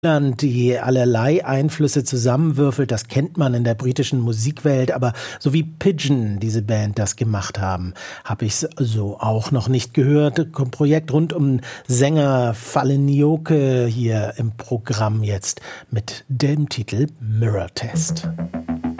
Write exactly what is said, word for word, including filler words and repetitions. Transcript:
Land, die allerlei Einflüsse zusammenwürfelt, das kennt man in der britischen Musikwelt, aber so wie Pigeon, diese Band, das gemacht haben, habe ich es so auch noch nicht gehört. Ein Projekt rund um Sänger Falenioke hier im Programm jetzt mit dem Titel Mirror Test.